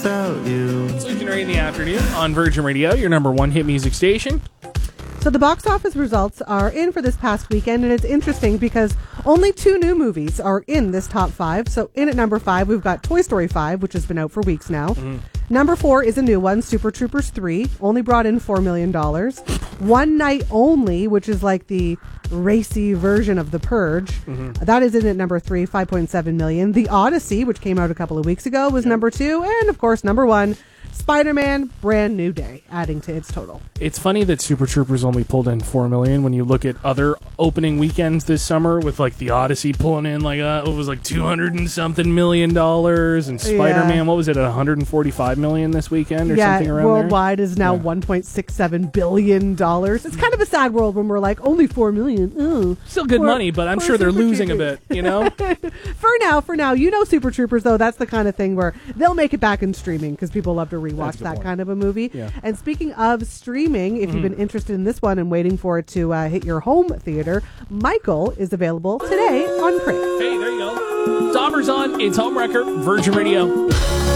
without you. It's Legendary in the afternoon on Virgin Radio, your number one hit music station. So the box office results are in for this past weekend, and it's interesting because only 2 new movies are in this top 5. So in at number 5, we've got Toy Story 5, which has been out for weeks now. Number 4 is a new one, Super Troopers 3, only brought in $4 million. One Night Only, which is like the racy version of The Purge. That is in at number 3, $5.7 million. The Odyssey, which came out a couple of weeks ago, was number 2. And of course, number 1, Spider-Man Brand New Day, adding to its total. It's funny that Super Troopers only pulled in $4 million when you look at other opening weekends this summer with like the Odyssey pulling in like it was like $200 and something million, and Spider-Man, what was it, $145 million this weekend or something around worldwide is now $1.67 billion. It's kind of a sad world when we're like only $4 million. Ooh, Still good money, but I'm sure they're losing a bit, you know? For now, you know Super Troopers, though, that's the kind of thing where they'll make it back in streaming because people love to rewatch that kind of a movie. Yeah. And speaking of streaming, if you've been interested in this one and waiting for it to hit your home theater, Michael is available today on Crave. Hey, there you go. Dauber's on. It's Home Wrecker, Virgin Radio.